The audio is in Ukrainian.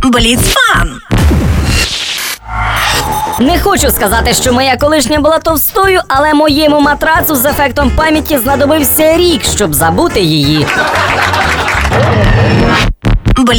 Бліцфан. Не хочу сказати, що моя колишня була товстою, але моєму матрацу з ефектом пам'яті знадобився рік, щоб забути її.